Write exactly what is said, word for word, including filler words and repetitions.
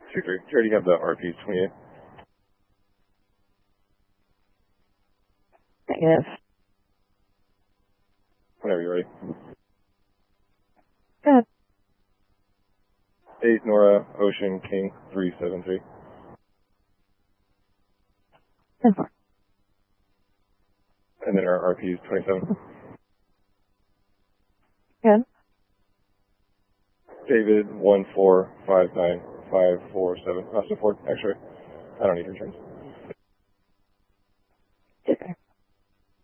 two three. Do you already have the R Ps twenty-eight? Yes. Whenever you're ready. Good. eight Nora Ocean King three seven three. ten four. And then our R P is twenty-seven. Good. David one four five nine five four seven. Uh, support, actually. I don't need returns.